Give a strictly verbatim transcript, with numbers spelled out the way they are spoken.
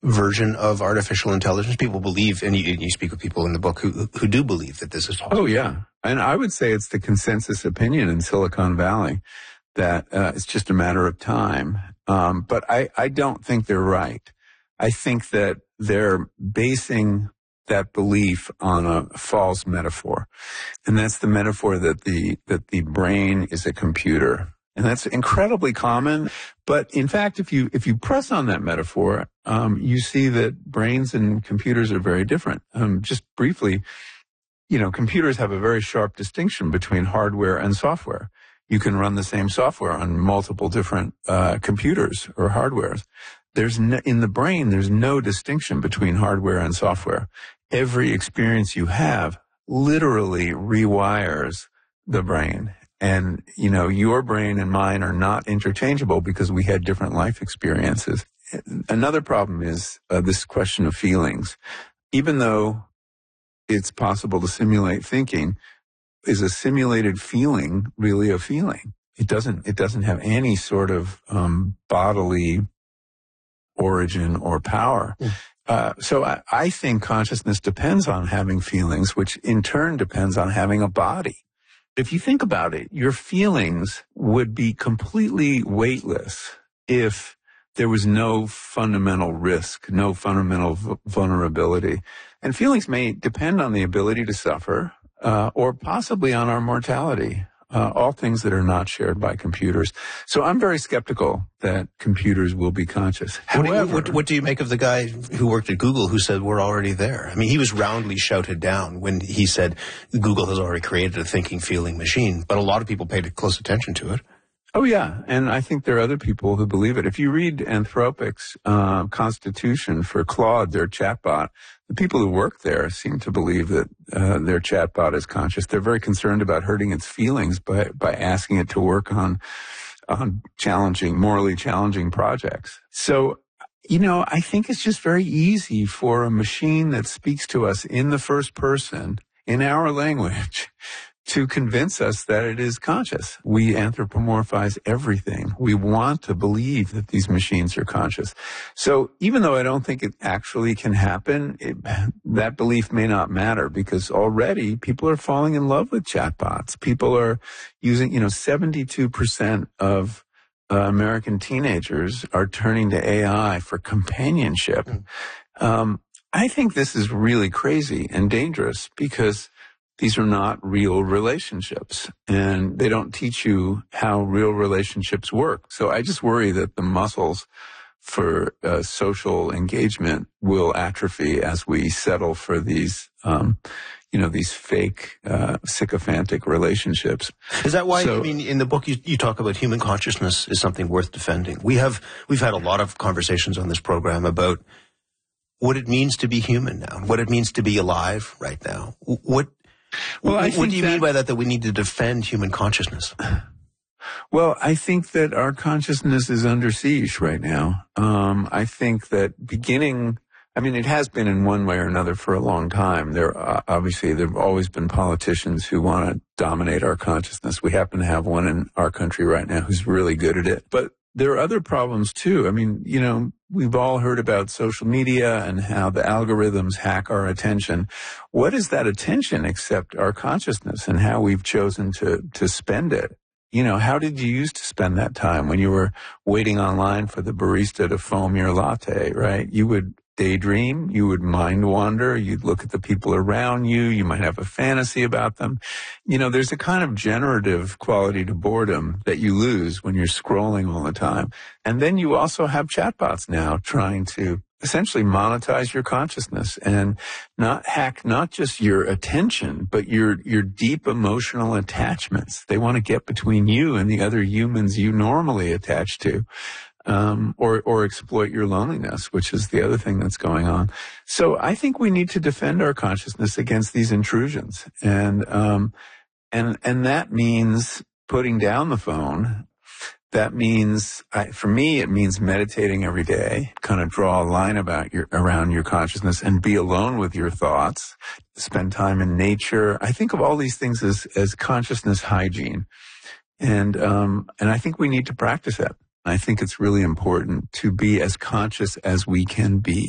version of artificial intelligence? People believe, and you, you speak with people in the book who who do believe that this is possible. Oh, yeah. And I would say it's the consensus opinion in Silicon Valley that uh, it's just a matter of time. Um, but I, I don't think they're right. I think that they're basing that belief on a false metaphor. And that's the metaphor that the that the brain is a computer. And that's incredibly common. But in fact, if you if you press on that metaphor, um, you see that brains and computers are very different. Um, just briefly, you know, computers have a very sharp distinction between hardware and software. You can run the same software on multiple different uh, computers or hardwares. There's no, in the brain, there's no distinction between hardware and software. Every experience you have literally rewires the brain. And, you know, your brain and mine are not interchangeable because we had different life experiences. Another problem is uh, this question of feelings. Even though it's possible to simulate thinking, is a simulated feeling really a feeling? It doesn't, it doesn't have any sort of um, bodily origin or power. Mm. Uh, so I, I think consciousness depends on having feelings, which in turn depends on having a body. If you think about it, your feelings would be completely weightless if there was no fundamental risk, no fundamental v- vulnerability. And feelings may depend on the ability to suffer, uh, or possibly on our mortality, uh, all things that are not shared by computers. So I'm very skeptical that computers will be conscious. However, However, what, what do you make of the guy who worked at Google who said we're already there? I mean, he was roundly shouted down when he said Google has already created a thinking, feeling machine, but a lot of people paid close attention to it. Oh, yeah. And I think there are other people who believe it. If you read Anthropic's uh, constitution for Claude, their chatbot, the people who work there seem to believe that uh, their chatbot is conscious. They're very concerned about hurting its feelings by, by asking it to work on, on challenging, morally challenging projects. So, you know, I think it's just very easy for a machine that speaks to us in the first person, in our language, to convince us that it is conscious. We anthropomorphize everything. We want to believe that these machines are conscious. So even though I don't think it actually can happen, it, that belief may not matter because already people are falling in love with chatbots. People are using, you know, seventy-two percent of uh, American teenagers are turning to A I for companionship. Um, I think this is really crazy and dangerous because these are not real relationships, and they don't teach you how real relationships work. So I just worry that the muscles for uh, social engagement will atrophy as we settle for these, um, you know, these fake, uh, sycophantic relationships. Is that why, so, I mean, in the book you, you talk about human consciousness is something worth defending? We have, we've had a lot of conversations on this program about what it means to be human now, what it means to be alive right now. What, Well, I what think do you that, mean by that, that we need to defend human consciousness? Well, I think that our consciousness is under siege right now. Um, I think that beginning, I mean, it has been in one way or another for a long time. There, uh, obviously, there have always been politicians who want to dominate our consciousness. We happen to have one in our country right now who's really good at it. But there are other problems too. I mean, you know, we've all heard about social media and how the algorithms hack our attention. What is that attention except our consciousness and how we've chosen to, to spend it? You know, how did you used to spend that time when you were waiting online for the barista to foam your latte, right? You would daydream, you would mind wander, you'd look at the people around you, you might have a fantasy about them. You know, there's a kind of generative quality to boredom that you lose when you're scrolling all the time. And then you also have chatbots now trying to essentially monetize your consciousness and not hack not just your attention, but your your deep emotional attachments. They want to get between you and the other humans you normally attach to. Um, or, or exploit your loneliness, which is the other thing that's going on. So I think we need to defend our consciousness against these intrusions. And, um, and, and that means putting down the phone. That means, I, for me, it means meditating every day, kind of draw a line about your, around your consciousness and be alone with your thoughts, spend time in nature. I think of all these things as, as consciousness hygiene. And, um, and I think we need to practice that. I think it's really important to be as conscious as we can be.